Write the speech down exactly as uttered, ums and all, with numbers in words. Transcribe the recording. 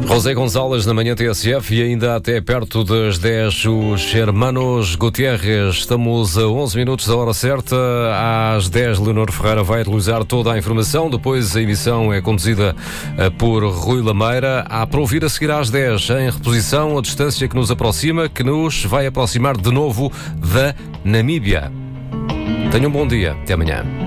José Gonzalez na manhã T S F e ainda até perto das dez os Hermanos Gutierrez. Estamos a onze minutos da hora certa. Às dez, Leonor Ferreira vai atualizar toda a informação. Depois a emissão é conduzida por Rui Lameira. Há para ouvir a seguir às dez, em reposição, a distância que nos aproxima, que nos vai aproximar de novo da Namíbia. Tenham um bom dia. Até amanhã.